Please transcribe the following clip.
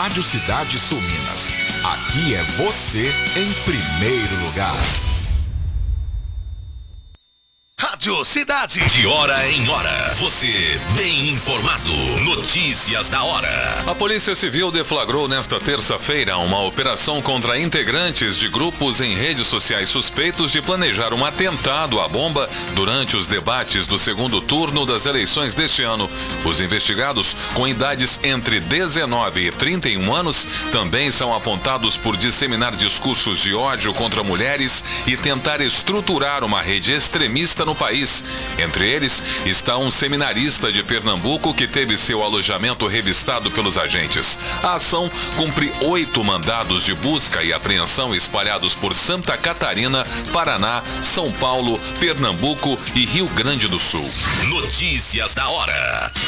Rádio Cidade Sul Minas. Aqui é você em primeiro lugar. Rádio Cidade. De hora em hora. Você bem informado. Notícias da hora. A Polícia Civil deflagrou nesta terça-feira uma operação contra integrantes de grupos em redes sociais suspeitos de planejar um atentado à bomba durante os debates do segundo turno das eleições deste ano. Os investigados, com idades entre 19 e 31 anos, também são apontados por disseminar discursos de ódio contra mulheres e tentar estruturar uma rede extremista no país. Entre eles está um seminarista de Pernambuco que teve seu alojamento revistado pelos agentes. A ação cumpre 8 mandados de busca e apreensão espalhados por Santa Catarina, Paraná, São Paulo, Pernambuco e Rio Grande do Sul. Notícias da hora.